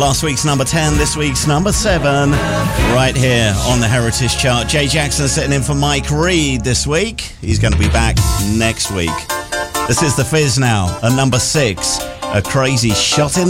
Last week's number 10, this week's number 7, right here on the Heritage Chart. Jay Jackson sitting in for Mike Reed this week. He's going to be back next week. This is The Fizz now, at number 6, a crazy shot in